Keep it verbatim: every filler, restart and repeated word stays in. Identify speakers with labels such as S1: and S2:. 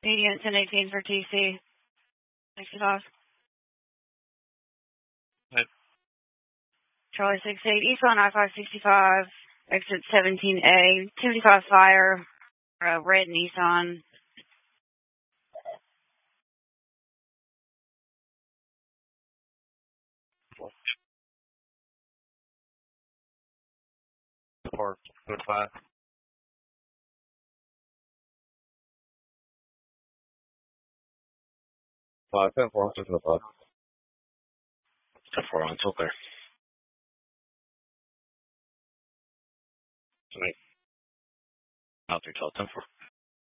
S1: Median ten eighteen for T C. sixty-five.
S2: Right.
S1: Charlie six eight, eastbound I five sixty-five, exit seventeen A, seventy-five fire, uh, red Nissan.
S2: Park, code five. Five, ten, four, six, five. ten, four, until there. Right. Out there, tell ten, four.